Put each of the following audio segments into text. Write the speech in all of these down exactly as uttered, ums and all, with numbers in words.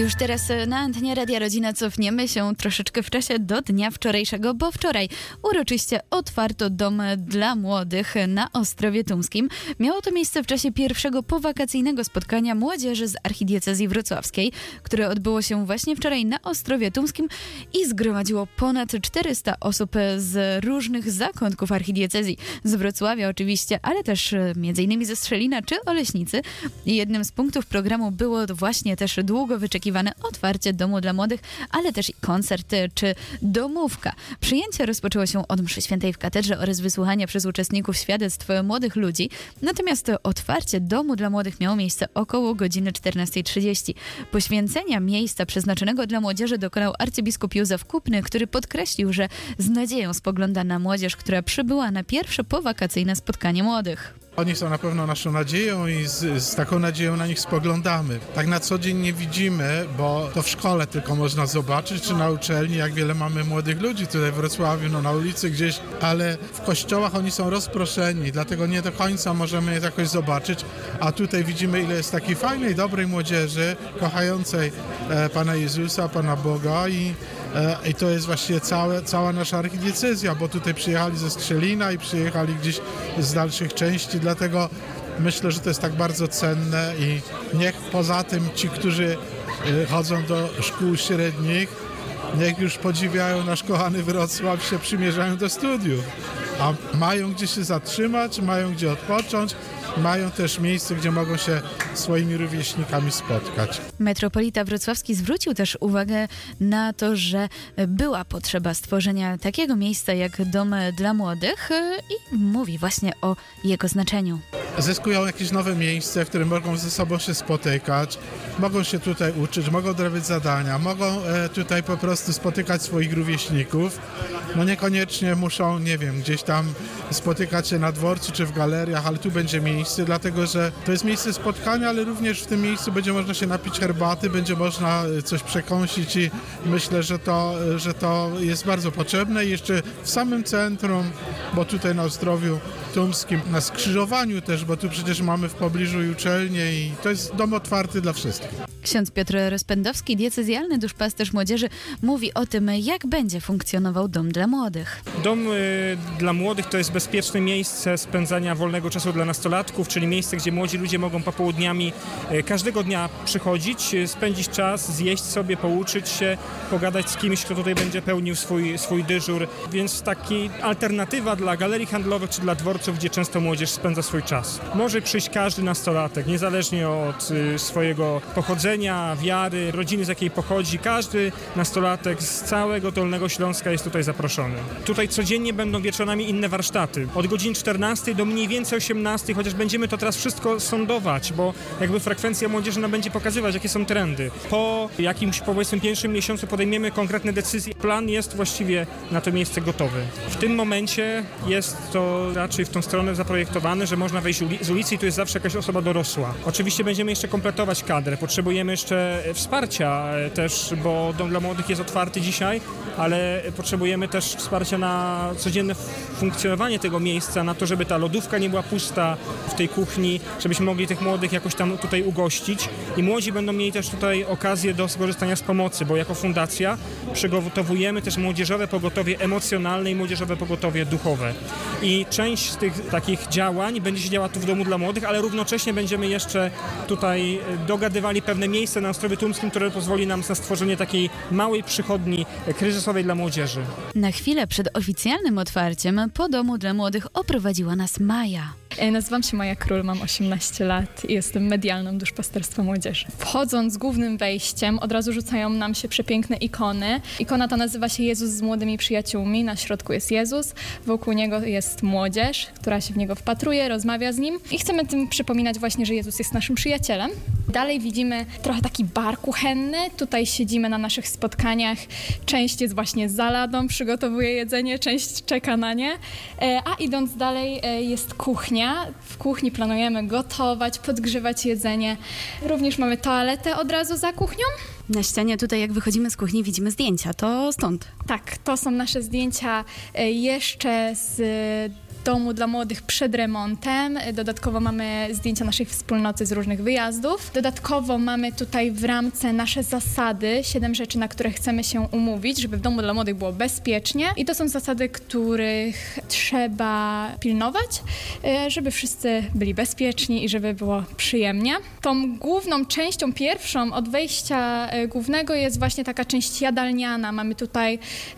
Już teraz na antenie Radia Rodzina cofniemy się troszeczkę w czasie do dnia wczorajszego, bo wczoraj uroczyście otwarto dom dla młodych na Ostrowie Tumskim. Miało to miejsce w czasie pierwszego powakacyjnego spotkania młodzieży z archidiecezji wrocławskiej, które odbyło się właśnie wczoraj na Ostrowie Tumskim i zgromadziło ponad czterysta osób z różnych zakątków archidiecezji. Z Wrocławia oczywiście, ale też między innymi ze Strzelina czy Oleśnicy. Jednym z punktów programu było właśnie też długo wyczekiwane otwarcie domu dla młodych, ale też i koncert czy domówka. Przyjęcie rozpoczęło się od mszy świętej w katedrze oraz wysłuchania przez uczestników świadectw młodych ludzi. Natomiast otwarcie domu dla młodych miało miejsce około godziny czternastej trzydzieści. Poświęcenia miejsca przeznaczonego dla młodzieży dokonał arcybiskup Józef Kupny, który podkreślił, że z nadzieją spogląda na młodzież, która przybyła na pierwsze powakacyjne spotkanie młodych. Oni są na pewno naszą nadzieją i z, z taką nadzieją na nich spoglądamy. Tak na co dzień nie widzimy, bo to w szkole tylko można zobaczyć, czy na uczelni, jak wiele mamy młodych ludzi tutaj w Wrocławiu, no na ulicy gdzieś, ale w kościołach oni są rozproszeni, dlatego nie do końca możemy je jakoś zobaczyć, a tutaj widzimy, ile jest takiej fajnej, dobrej młodzieży, kochającej e, Pana Jezusa, Pana Boga i e, i to jest właśnie całe, cała nasza archidiecezja, bo tutaj przyjechali ze Strzelina i przyjechali gdzieś z dalszych części. Dlatego myślę, że to jest tak bardzo cenne i niech poza tym ci, którzy chodzą do szkół średnich, niech już podziwiają nasz kochany Wrocław, się przymierzają do studiów. A mają gdzie się zatrzymać, mają gdzie odpocząć, mają też miejsce, gdzie mogą się swoimi rówieśnikami spotkać. Metropolita wrocławski zwrócił też uwagę na to, że była potrzeba stworzenia takiego miejsca jak dom dla młodych i mówi właśnie o jego znaczeniu. Zyskują jakieś nowe miejsce, w którym mogą ze sobą się spotykać, mogą się tutaj uczyć, mogą odrobić zadania, mogą tutaj po prostu spotykać swoich rówieśników. No niekoniecznie muszą, nie wiem, gdzieś tam spotykać się na dworcu czy w galeriach, ale tu będzie miejsce, dlatego że to jest miejsce spotkania, ale również w tym miejscu będzie można się napić herbaty, będzie można coś przekąsić i myślę, że to, że to jest bardzo potrzebne. I jeszcze w samym centrum, bo tutaj na Ostrowiu Tumskim, na skrzyżowaniu też, bo tu przecież mamy w pobliżu uczelnię i to jest dom otwarty dla wszystkich. Ksiądz Piotr Rozpędowski, diecezjalny duszpasterz młodzieży, mówi o tym, jak będzie funkcjonował dom dla młodych. Dom y, dla młodych to jest bezpieczne miejsce spędzania wolnego czasu dla nastolatków, czyli miejsce, gdzie młodzi ludzie mogą popołudniami y, każdego dnia przychodzić, y, spędzić czas, zjeść sobie, pouczyć się, pogadać z kimś, kto tutaj będzie pełnił swój, swój dyżur. Więc taki alternatywa dla galerii handlowych czy dla dworców, gdzie często młodzież spędza swój czas. Może przyjść każdy nastolatek, niezależnie od y, swojego pochodzenia, wiary, rodziny, z jakiej pochodzi. Każdy nastolatek z całego Dolnego Śląska jest tutaj zaproszony. Tutaj codziennie będą wieczorami inne warsztaty. Od godziny czternastej do mniej więcej osiemnastej, chociaż będziemy to teraz wszystko sądować, bo jakby frekwencja młodzieży nam będzie pokazywać, jakie są trendy. Po jakimś, powiedzmy, pierwszym miesiącu podejmiemy konkretne decyzje. Plan jest właściwie na to miejsce gotowy. W tym momencie jest to raczej w tą stronę zaprojektowane, że można wejść z ulicy i tu jest zawsze jakaś osoba dorosła. Oczywiście będziemy jeszcze kompletować kadrę. Potrzebujemy jeszcze wsparcia też, bo Dom dla Młodych jest otwarty dzisiaj, ale potrzebujemy też wsparcia na codzienne funkcjonowanie tego miejsca, na to, żeby ta lodówka nie była pusta w tej kuchni, żebyśmy mogli tych młodych jakoś tam tutaj ugościć i młodzi będą mieli też tutaj okazję do skorzystania z pomocy, bo jako fundacja przygotowujemy też młodzieżowe pogotowie emocjonalne i młodzieżowe pogotowie duchowe. I część z tych takich działań będzie się działa tu w Domu dla Młodych, ale równocześnie będziemy jeszcze tutaj dogadywali pewne miejsce na Ostrowiu Tumskim, które pozwoli nam na stworzenie takiej małej przychodni kryzysowej dla młodzieży. Na chwilę przed oficjalnym otwarciem po Domu dla Młodych oprowadziła nas Maja. Nazywam się Maja Król, mam osiemnaście lat i jestem medialną duszpasterstwa młodzieży. Wchodząc głównym wejściem, od razu rzucają nam się przepiękne ikony. Ikona ta nazywa się Jezus z młodymi przyjaciółmi. Na środku jest Jezus, wokół niego jest młodzież, która się w niego wpatruje, rozmawia z nim i chcemy tym przypominać właśnie, że Jezus jest naszym przyjacielem. Dalej widzimy trochę taki bar kuchenny. Tutaj siedzimy na naszych spotkaniach. Część jest właśnie za ladą, przygotowuje jedzenie, część czeka na nie. A idąc dalej jest kuchnia. W kuchni planujemy gotować, podgrzewać jedzenie. Również mamy toaletę od razu za kuchnią. Na ścianie tutaj, jak wychodzimy z kuchni, widzimy zdjęcia. To stąd. Tak, to są nasze zdjęcia jeszcze z domu dla młodych przed remontem. Dodatkowo mamy zdjęcia naszej wspólnoty z różnych wyjazdów. Dodatkowo mamy tutaj w ramce nasze zasady, siedem rzeczy, na które chcemy się umówić, żeby w domu dla młodych było bezpiecznie. I to są zasady, których trzeba pilnować, żeby wszyscy byli bezpieczni i żeby było przyjemnie. Tą główną częścią, pierwszą od wejścia głównego jest właśnie taka część jadalniana. Mamy tutaj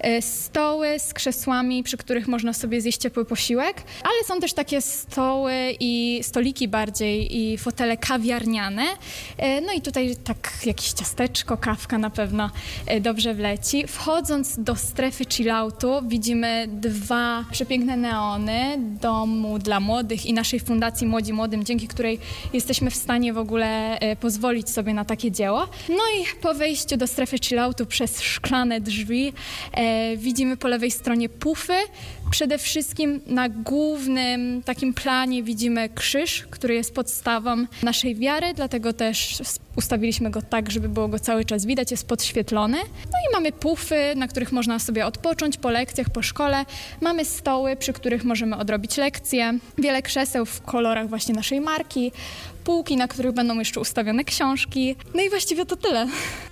stoły z krzesłami, przy których można sobie zjeść ciepły posiłek, ale są też takie stoły i stoliki bardziej i fotele kawiarniane. No i tutaj tak jakieś ciasteczko, kawka na pewno dobrze wleci. Wchodząc do strefy chilloutu widzimy dwa przepiękne neony domu dla młodych i naszej fundacji Młodzi Młodym, dzięki której jesteśmy w stanie w ogóle pozwolić sobie na takie dzieło. No i po wejściu do strefy chilloutu przez szklane drzwi e, widzimy po lewej stronie pufy. Przede wszystkim na głównym takim planie widzimy krzyż, który jest podstawą naszej wiary, dlatego też ustawiliśmy go tak, żeby było go cały czas widać, jest podświetlony. No i mamy pufy, na których można sobie odpocząć po lekcjach, po szkole. Mamy stoły, przy których możemy odrobić lekcje. Wiele krzeseł w kolorach właśnie naszej marki. Półki, na których będą jeszcze ustawione książki. No i właściwie to tyle.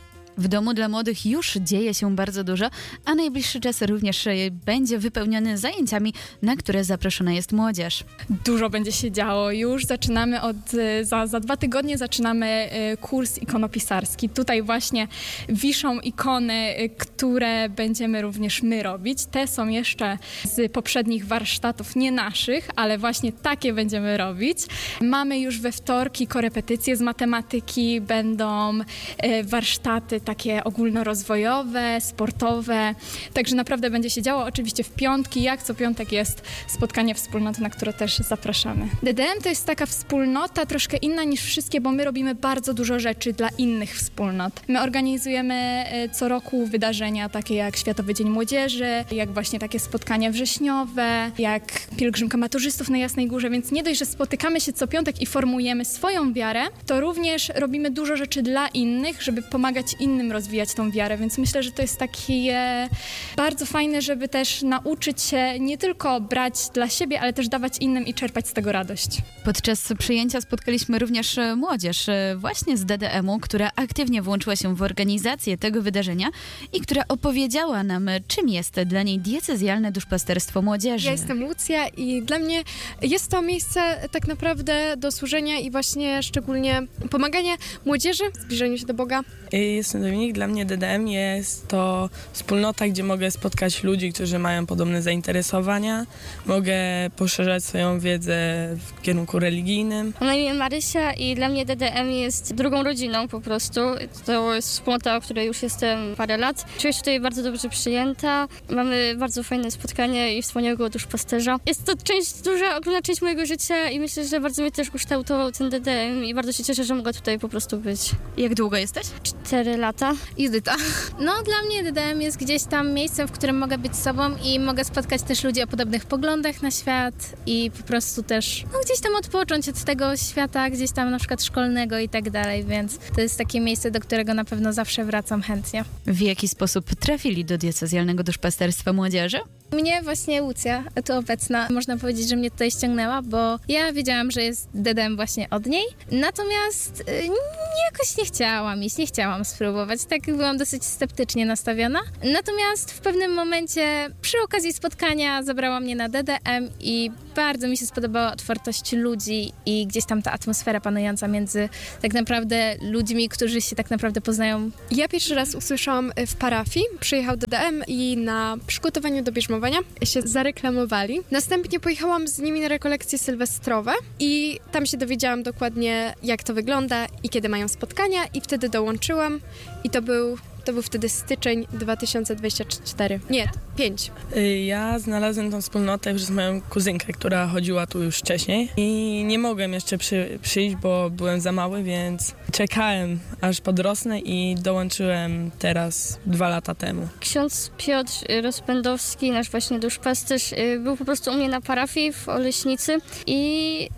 W domu dla młodych już dzieje się bardzo dużo, a najbliższy czas również będzie wypełniony zajęciami, na które zaproszona jest młodzież. Dużo będzie się działo. Już zaczynamy od, za, za dwa tygodnie zaczynamy kurs ikonopisarski. Tutaj właśnie wiszą ikony, które będziemy również my robić. Te są jeszcze z poprzednich warsztatów, nie naszych, ale właśnie takie będziemy robić. Mamy już we wtorki korepetycje z matematyki, będą warsztaty takie ogólnorozwojowe, sportowe, także naprawdę będzie się działo. Oczywiście w piątki, jak co piątek jest spotkanie wspólnoty, na które też zapraszamy. D D M to jest taka wspólnota troszkę inna niż wszystkie, bo my robimy bardzo dużo rzeczy dla innych wspólnot. My organizujemy co roku wydarzenia takie jak Światowy Dzień Młodzieży, jak właśnie takie spotkania wrześniowe, jak pielgrzymka maturzystów na Jasnej Górze, więc nie dość, że spotykamy się co piątek i formujemy swoją wiarę, to również robimy dużo rzeczy dla innych, żeby pomagać innym rozwijać tą wiarę, więc myślę, że to jest takie bardzo fajne, żeby też nauczyć się nie tylko brać dla siebie, ale też dawać innym i czerpać z tego radość. Podczas przyjęcia spotkaliśmy również młodzież właśnie z D D M u, która aktywnie włączyła się w organizację tego wydarzenia i która opowiedziała nam, czym jest dla niej diecezjalne duszpasterstwo młodzieży. Ja jestem Lucja i dla mnie jest to miejsce tak naprawdę do służenia i właśnie szczególnie pomagania młodzieży w zbliżeniu się do Boga. Jestem Dominik. Dla mnie D D M jest to wspólnota, gdzie mogę spotkać ludzi, którzy mają podobne zainteresowania. Mogę poszerzać swoją wiedzę w kierunku religijnym. Mam na imię Marysia i dla mnie D D M jest drugą rodziną po prostu. To jest wspólnota, w której już jestem parę lat. Czuję się tutaj bardzo dobrze przyjęta. Mamy bardzo fajne spotkanie i wspaniałego duszpasterza. Jest to część, duża, ogromna część mojego życia i myślę, że bardzo mnie też kształtował ten D D M i bardzo się cieszę, że mogę tutaj po prostu być. Jak długo jesteś? Cztery lata. Judyta. No dla mnie D D M jest gdzieś tam miejscem, w którym mogę być sobą i mogę spotkać też ludzi o podobnych poglądach na świat i po prostu też no, gdzieś tam odpocząć od tego świata, gdzieś tam na przykład szkolnego i tak dalej, więc to jest takie miejsce, do którego na pewno zawsze wracam chętnie. W jaki sposób trafili do diecezjalnego duszpasterstwa młodzieży? Mnie właśnie Lucja, tu obecna, można powiedzieć, że mnie tutaj ściągnęła, bo ja wiedziałam, że jest D D M właśnie od niej, natomiast y, jakoś nie chciałam iść, nie chciałam spróbować, tak byłam dosyć sceptycznie nastawiona. Natomiast w pewnym momencie przy okazji spotkania zabrała mnie na D D M i bardzo mi się spodobała otwartość ludzi i gdzieś tam ta atmosfera panująca między tak naprawdę ludźmi, którzy się tak naprawdę poznają. Ja pierwszy raz usłyszałam w parafii, przyjechał D D M i na przygotowaniu do bierzmowania się zareklamowali. Następnie pojechałam z nimi na rekolekcje sylwestrowe i tam się dowiedziałam dokładnie, jak to wygląda i kiedy mają spotkania i wtedy dołączyłam i to był To był wtedy styczeń dwa tysiące dwudziesty czwarty. Nie, pięć. Ja znalazłem tą wspólnotę przez moją kuzynkę, która chodziła tu już wcześniej i nie mogłem jeszcze przy, przyjść, bo byłem za mały, więc czekałem aż podrosnę i dołączyłem teraz dwa lata temu. Ksiądz Piotr Rozpędowski, nasz właśnie duszpasterz, był po prostu u mnie na parafii w Oleśnicy i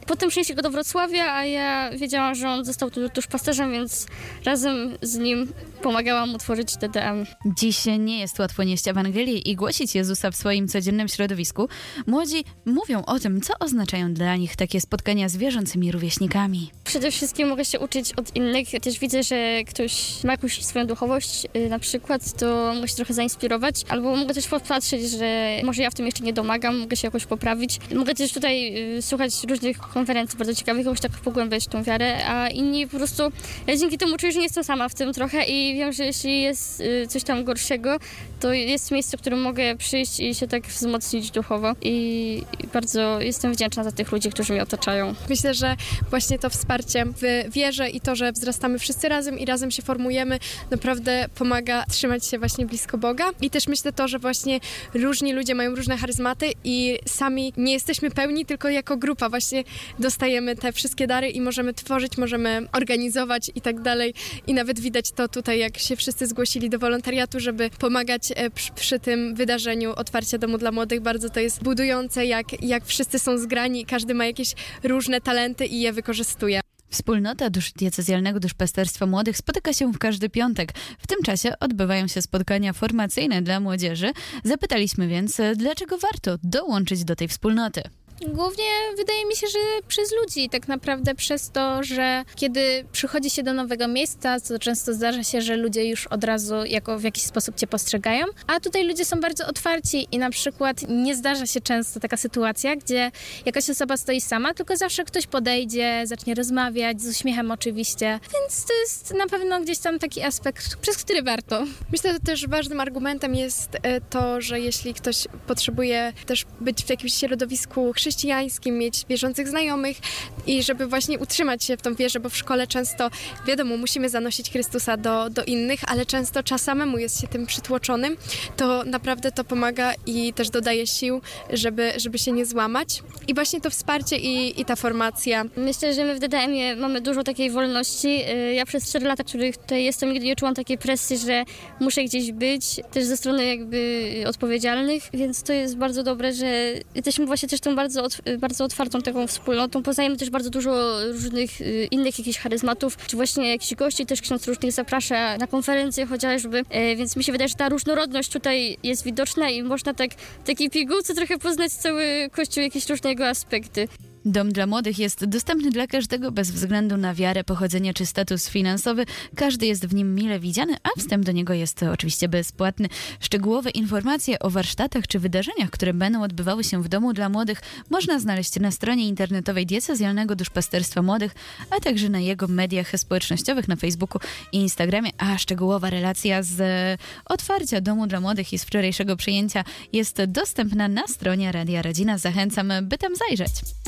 Potem przenieśli go do Wrocławia, a ja wiedziałam, że on został tu duszpasterzem, więc razem z nim pomagałam mu tworzyć D D M. Dziś nie jest łatwo nieść Ewangelię i głosić Jezusa w swoim codziennym środowisku. Młodzi mówią o tym, co oznaczają dla nich takie spotkania z wierzącymi rówieśnikami. Przede wszystkim mogę się uczyć od innych. Też widzę, że ktoś ma jakąś swoją duchowość yy, na przykład, to mogę się trochę zainspirować. Albo mogę też popatrzeć, że może ja w tym jeszcze nie domagam, mogę się jakoś poprawić. Mogę też tutaj yy, słuchać różnych konferencji bardzo ciekawych, jakoś tak pogłębiać tą wiarę, a inni po prostu, ja dzięki temu czuję, że nie jestem sama w tym trochę i wiem, że jeśli jest yy, coś tam gorszego, to jest miejsce, w którym mogę przyjść i się tak wzmocnić duchowo i bardzo jestem wdzięczna za tych ludzi, którzy mnie otaczają. Myślę, że właśnie to wsparcie w wierze i to, że wzrastamy wszyscy razem i razem się formujemy, naprawdę pomaga trzymać się właśnie blisko Boga. I też myślę to, że właśnie różni ludzie mają różne charyzmaty i sami nie jesteśmy pełni, tylko jako grupa właśnie dostajemy te wszystkie dary i możemy tworzyć, możemy organizować i tak dalej. I nawet widać to tutaj, jak się wszyscy zgłosili do wolontariatu, żeby pomagać przy, przy tym wydarzeniu otwarcia Domu dla Młodych. Bardzo to jest budujące, jak, jak wszyscy są zgrani i każdy ma jakieś różne talenty i je wykorzystuje. Wspólnota diecezjalnego duszpasterstwa młodych spotyka się w każdy piątek. W tym czasie odbywają się spotkania formacyjne dla młodzieży. Zapytaliśmy więc, dlaczego warto dołączyć do tej wspólnoty. Głównie wydaje mi się, że przez ludzi, tak naprawdę przez to, że kiedy przychodzi się do nowego miejsca, to często zdarza się, że ludzie już od razu jako w jakiś sposób cię postrzegają, a tutaj ludzie są bardzo otwarci i na przykład nie zdarza się często taka sytuacja, gdzie jakaś osoba stoi sama, tylko zawsze ktoś podejdzie, zacznie rozmawiać, z uśmiechem oczywiście, więc to jest na pewno gdzieś tam taki aspekt, przez który warto. Myślę, że też ważnym argumentem jest to, że jeśli ktoś potrzebuje też być w jakimś środowisku chrześcijańskim, mieć wierzących znajomych i żeby właśnie utrzymać się w tą wierze, bo w szkole często, wiadomo, musimy zanosić Chrystusa do, do innych, ale często czas samemu jest się tym przytłoczonym, to naprawdę to pomaga i też dodaje sił, żeby, żeby się nie złamać. I właśnie to wsparcie i, i ta formacja. Myślę, że my w D D M-ie mamy dużo takiej wolności. Ja przez cztery lata, których tutaj jestem, nigdy nie czułam takiej presji, że muszę gdzieś być, też ze strony jakby odpowiedzialnych, więc to jest bardzo dobre, że jesteśmy właśnie też tą bardzo, bardzo otwartą taką wspólnotą. Poznajemy też bardzo dużo różnych innych jakichś charyzmatów, czy właśnie jakichś gości, też ksiądz różnych zaprasza na konferencje chociażby, więc mi się wydaje, że ta różnorodność tutaj jest widoczna i można tak w takiej pigułce trochę poznać cały Kościół, jakieś różne jego aspekty. Dom dla Młodych jest dostępny dla każdego bez względu na wiarę, pochodzenie czy status finansowy. Każdy jest w nim mile widziany, a wstęp do niego jest oczywiście bezpłatny. Szczegółowe informacje o warsztatach czy wydarzeniach, które będą odbywały się w Domu dla Młodych, można znaleźć na stronie internetowej Diecezjalnego Duszpasterstwa Młodych, a także na jego mediach społecznościowych na Facebooku i Instagramie. A szczegółowa relacja z otwarcia Domu dla Młodych i z wczorajszego przyjęcia jest dostępna na stronie Radia Rodzina. Zachęcam, by tam zajrzeć.